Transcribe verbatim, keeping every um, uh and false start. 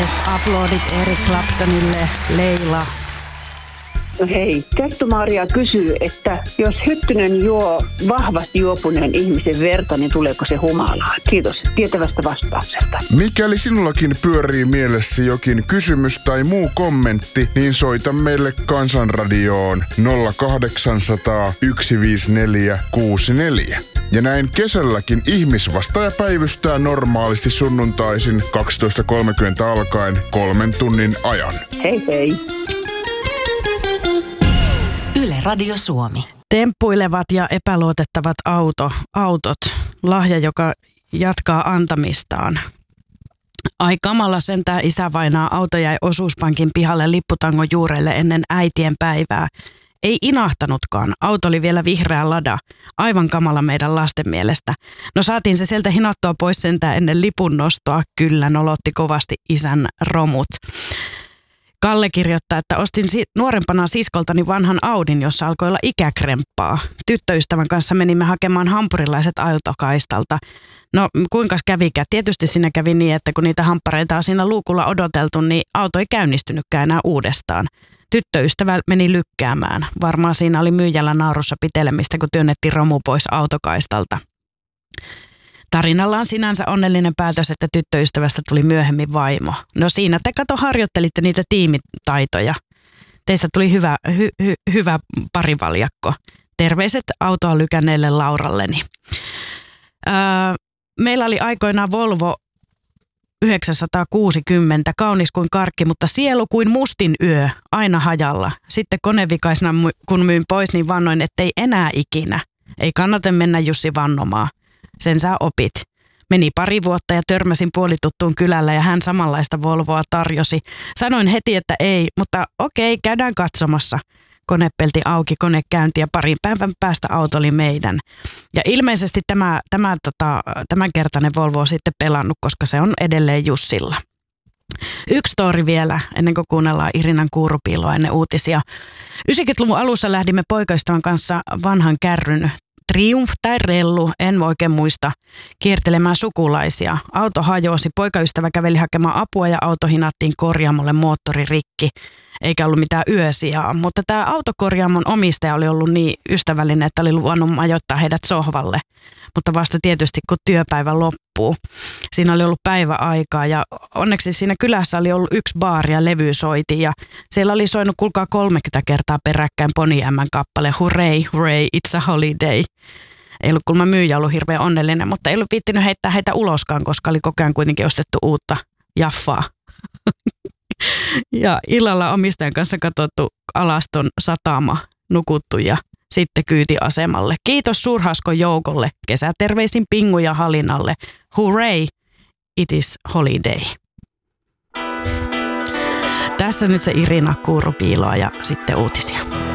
Yes, aplodit Eric Claptonille, Leila. No hei, Kettu-Maria kysyy, että jos hyttynen juo vahvasti juopuneen ihmisen verta, niin tuleeko se humalaa? Kiitos tietävästä vastauksesta. Mikäli sinullakin pyörii mielessäsi jokin kysymys tai muu kommentti, niin soita meille Kansanradioon nolla kahdeksan nolla nolla yksi viisi neljä kuusi neljä. Ja näin kesälläkin ihmisvastaaja päivystää normaalisti sunnuntaisin kaksitoista kolmekymmentä alkaen kolmen tunnin ajan. Hei hei! Yle Radio Suomi. Temppuilevat ja epäluotettavat auto, autot, lahja, joka jatkaa antamistaan. Ai kamala sentään isävainaa, auto jäi osuuspankin pihalle lipputangon juurelle ennen äitien päivää. Ei inahtanutkaan, auto oli vielä vihreä lada. Aivan kamala meidän lasten mielestä. No saatiin se sieltä hinattua pois sentään ennen lipun nostoa, kyllä nolotti kovasti isän romut. Kalle kirjoittaa, että ostin si- nuorempana siskoltani vanhan Audin, jossa alkoi olla ikäkremppaa. Tyttöystävän kanssa menimme hakemaan hampurilaiset autokaistalta. No kuinkas kävikään? Tietysti siinä kävi niin, että kun niitä hamppareita on siinä luukulla odoteltu, niin auto ei käynnistynytkään enää uudestaan. Tyttöystävä meni lykkäämään. Varmaan siinä oli myyjällä naarussa pitelemistä, kun työnnettiin romu pois autokaistalta. Tarinalla on sinänsä onnellinen päätös, että tyttöystävästä tuli myöhemmin vaimo. No siinä te kato harjoittelitte niitä tiimitaitoja. Teistä tuli hyvä, hy, hy, hyvä parivaljakko. Terveiset autoa lykänneelle Lauralleni. Öö, meillä oli aikoinaan Volvo yhdeksänsataakuusikymmentä, kaunis kuin karkki, mutta sielu kuin mustin yö, aina hajalla. Sitten konevikaisena kun myin pois, niin vannoin, ettei enää ikinä. Ei kannata mennä Jussi vannomaan. Sen sä opit. Meni pari vuotta ja törmäsin puolituttuun kylällä ja hän samanlaista Volvoa tarjosi. Sanoin heti, että ei, mutta okei, käydään katsomassa. Kone pelti auki, kone käynti ja parin päivän päästä auto oli meidän. Ja ilmeisesti tämä, tämä, tota, tämänkertainen Volvo on sitten pelannut, koska se on edelleen Jussilla. Yksi story vielä, ennen kuin kuunnellaan Irinan kuurupiiloa ennen uutisia. yhdeksänkymmentäluvun alussa lähdimme poikaystävän kanssa vanhan kärryn Triumph tai Rellu, en oikein muista, kiertelemään sukulaisia. Auto hajosi, poikaystävä käveli hakemaan apua ja auto hinattiin korjaamolle moottori rikki. Eikä ollut mitään yösijaa, mutta tämä autokorjaamon omistaja oli ollut niin ystävällinen, että oli luvannut majoittaa heidät sohvalle. Mutta vasta tietysti kun työpäivä loppuu. Siinä oli ollut päiväaikaa ja onneksi siinä kylässä oli ollut yksi baari ja levysoiti ja siellä oli soinut kuulkaa kolmekymmentä kertaa peräkkäin Poni Ämmän kappale Hooray, hooray, it's a holiday. Ei ollut kulma myyjä ollut hirveän onnellinen, mutta ei ollut viittinyt heittää heitä uloskaan, koska oli koko ajan kuitenkin ostettu uutta jaffaa. Ja illalla omistajan kanssa katsottu alaston satama, nukuttu ja sitten kyyti asemalle. Kiitos suurhaskon joukolle. Kesäterveisin Pingu ja Halinalle. Hooray, it is holiday. Tässä nyt se Irina kuurupiiloa ja sitten uutisia.